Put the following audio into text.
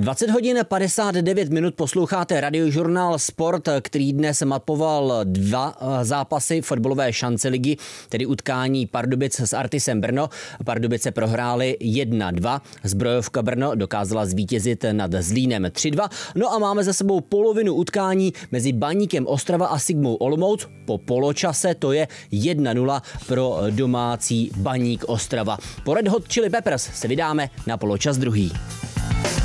20 hodin 59 minut posloucháte Radiožurnál Sport, který dnes mapoval dva zápasy fotbalové šance ligy, tedy utkání Pardubic s Artisem Brno. Pardubice prohrály 1-2, Zbrojovka Brno dokázala zvítězit nad Zlínem 3-2. No a máme za sebou polovinu utkání mezi Baníkem Ostrava a Sigmou Olomouc. Po poločase to je 1-0 pro domácí Baník Ostrava. Po Red Hot Chili Peppers se vydáme na poločas druhý.